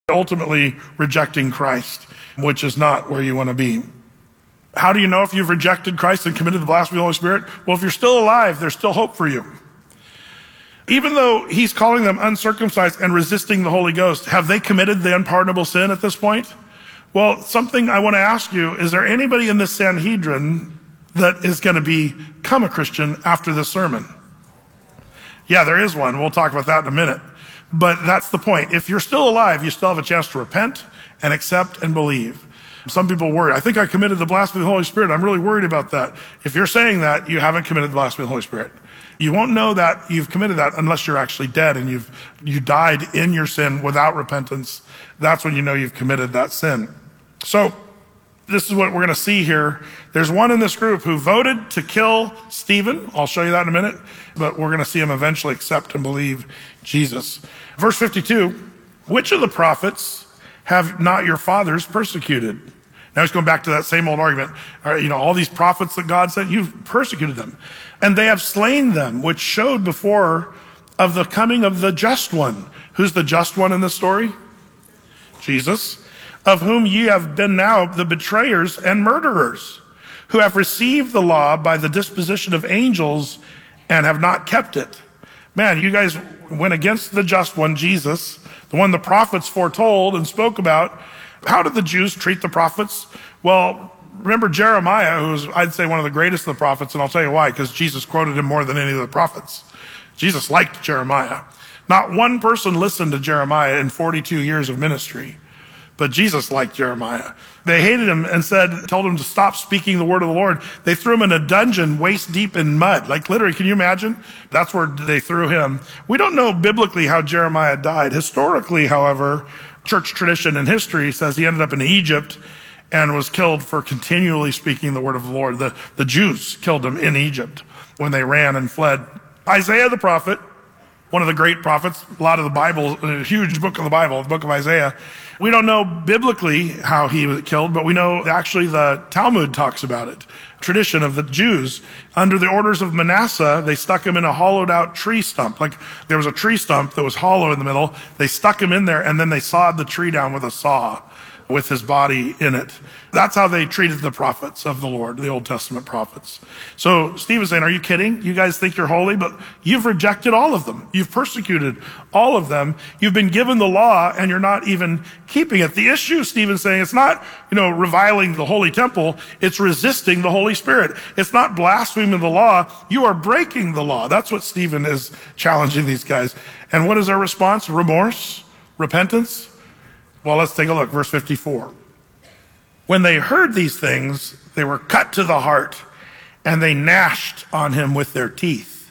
ultimately rejecting Christ, which is not where you want to be. How do you know if you've rejected Christ and committed the blasphemy of the Holy Spirit? Well, if you're still alive, there's still hope for you. Even though he's calling them uncircumcised and resisting the Holy Ghost, have they committed the unpardonable sin at this point? Well, something I want to ask you, is there anybody in this Sanhedrin that is going to become a Christian after this sermon? Yeah, there is one. We'll talk about that in a minute. But that's the point. If you're still alive, you still have a chance to repent and accept and believe. Some people worry, I think I committed the blasphemy of the Holy Spirit. I'm really worried about that. If you're saying that, you haven't committed the blasphemy of the Holy Spirit. You won't know that you've committed that unless you're actually dead and you died in your sin without repentance. That's when you know you've committed that sin. So this is what we're going to see here. There's one in this group who voted to kill Stephen. I'll show you that in a minute. But we're going to see him eventually accept and believe Jesus. Verse 52, which of the prophets have not your fathers persecuted? Now he's going back to that same old argument. All these prophets that God sent, you've persecuted them. And they have slain them, which showed before of the coming of the just one. Who's the just one in this story? Jesus. Of whom ye have been now the betrayers and murderers, who have received the law by the disposition of angels and have not kept it. Man, you guys went against the just one, Jesus, the one the prophets foretold and spoke about. How did the Jews treat the prophets? Well, remember Jeremiah, who was, I'd say, one of the greatest of the prophets, and I'll tell you why, because Jesus quoted him more than any of the prophets. Jesus liked Jeremiah. Not one person listened to Jeremiah in 42 years of ministry, but Jesus liked Jeremiah. They hated him and told him to stop speaking the word of the Lord. They threw him in a dungeon waist deep in mud. Like literally, can you imagine? That's where they threw him. We don't know biblically how Jeremiah died. Historically, however, church tradition and history says he ended up in Egypt and was killed for continually speaking the word of the Lord. The Jews killed him in Egypt when they ran and fled. Isaiah the prophet, one of the great prophets, a lot of the Bible, a huge book of the Bible, the book of Isaiah. We don't know biblically how he was killed, but we know actually the Talmud talks about it. Tradition of the Jews. Under the orders of Manasseh, they stuck him in a hollowed out tree stump. Like there was a tree stump that was hollow in the middle. They stuck him in there and then they sawed the tree down with a saw with his body in it. That's how they treated the prophets of the Lord, the Old Testament prophets. So Stephen's saying, are you kidding? You guys think you're holy, but you've rejected all of them. You've persecuted all of them. You've been given the law and you're not even keeping it. The issue, Stephen's saying, it's not, reviling the holy temple. It's resisting the Holy Spirit. It's not blaspheming the law. You are breaking the law. That's what Stephen is challenging these guys. And what is their response? Remorse? Repentance? Well, let's take a look. Verse 54. When they heard these things, they were cut to the heart, and they gnashed on him with their teeth.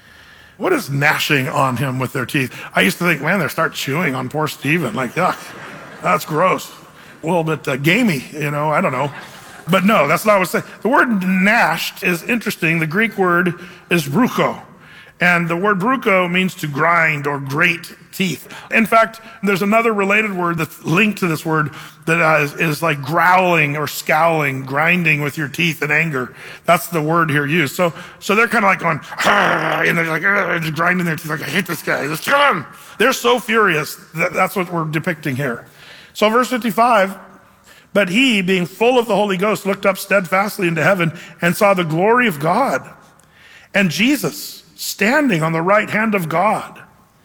What is gnashing on him with their teeth? I used to think, man, they start chewing on poor Stephen. Like, yuck, that's gross. A little bit gamey, I don't know. But no, that's not what it's saying. The word gnashed is interesting. The Greek word is brucho. And the word brucho means to grind or grate teeth. In fact, there's another related word that's linked to this word that is like growling or scowling, grinding with your teeth in anger. That's the word here used. So they're kind of like going, and they're like just grinding their teeth like, I hate this guy. Let's kill him. They're so furious. That's what we're depicting here. So verse 55, but he, being full of the Holy Ghost, looked up steadfastly into heaven and saw the glory of God and Jesus standing on the right hand of God.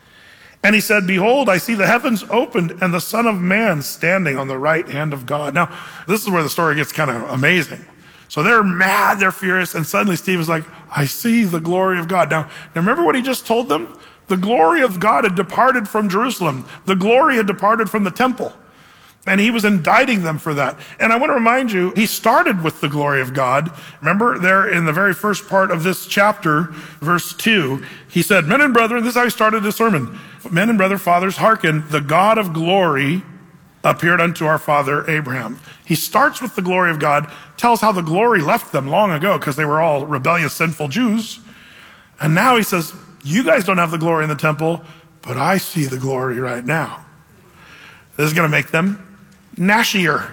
And he said, behold, I see the heavens opened and the Son of Man standing on the right hand of God. Now, this is where the story gets kind of amazing. So they're mad, they're furious, and suddenly Stephen's like, I see the glory of God. Now, remember what he just told them? The glory of God had departed from Jerusalem. The glory had departed from the temple. And he was indicting them for that. And I want to remind you, he started with the glory of God. Remember there in the very first part of this chapter, verse 2, he said, men and brethren, this is how he started his sermon. Men and brother, fathers, hearken, the God of glory appeared unto our father Abraham. He starts with the glory of God, tells how the glory left them long ago because they were all rebellious, sinful Jews. And now he says, you guys don't have the glory in the temple, but I see the glory right now. This is going to make them gnashier,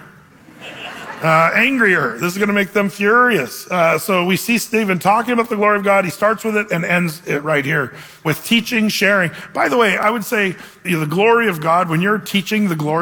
angrier. This is going to make them furious. So we see Stephen talking about the glory of God. He starts with it and ends it right here with teaching, sharing. By the way, I would say the glory of God, when you're teaching the glory